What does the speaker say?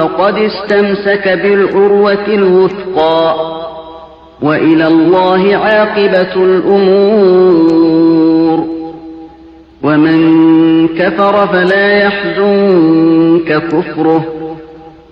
فقد استمسك بالعروة الوثقى وإلى الله عاقبة الأمور. ومن كفر فلا يحزنك كفره